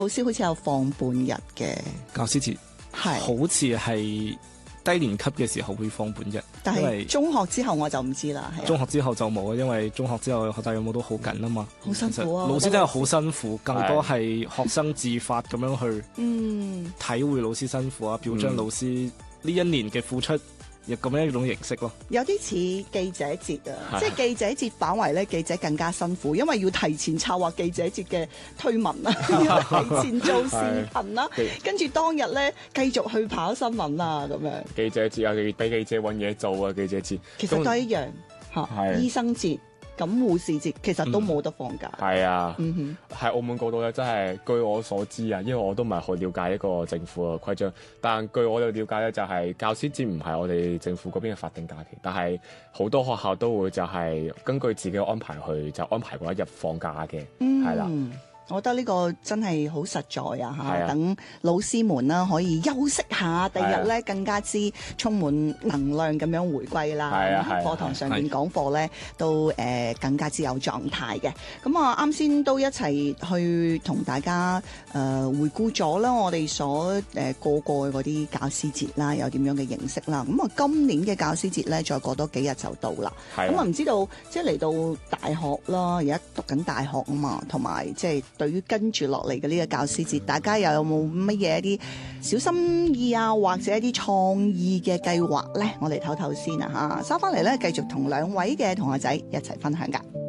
老師好似有放半日嘅教師節， 係好似係低年級嘅時候會放半日， 但係中學之後我就唔知啦。係中學之後就冇，因為中學之後學習任務都好緊啊嘛， 好辛苦啊。 老師真係好辛苦，更多係學生自發咁樣去體會老師辛苦啊，表彰老師呢一年嘅付出。亦咁樣一種形式咯， 有啲似記者節啊，即係記者節反為咧記者更加辛苦，因為要提前策劃記者節嘅推文啦，要提前做視頻啦，跟住當日咧繼續去跑新聞啦咁樣。 記者節啊，俾記者揾嘢做啊，記者節其實都係一樣嚇，醫生節。咁護士節其實都冇得放假。 係啊，喺澳門嗰度咧，真係據我所知啊，因為我都唔係好了解一個政府嘅規章，但據我哋了解咧，就係教師節唔係我哋政府嗰邊嘅法定假期，但係好多學校都會就係根據自己嘅安排去就安排嗰一日放假嘅，係啦。 我覺得呢個真係好實在啊嚇！等老師們啦可以休息下，第日咧更加之充滿能量咁樣回歸啦。課堂上面講課咧都更加之有狀態嘅。咁啊啱先都一齊去同大家回顧咗啦，我哋所過嘅嗰啲教師節啦，有點樣嘅形式啦。咁啊今年嘅教師節咧，再過多幾日就到啦。咁啊唔知道即係嚟到大學啦，而家讀緊大學啊嘛，同埋即係。對於跟住落嚟嘅呢個教師節，大家又有冇乜嘢一啲小心意啊，或者一啲創意嘅計劃呢？我哋唞唞先啊嚇，收翻嚟咧繼續同兩位嘅同學仔一齊分享㗎。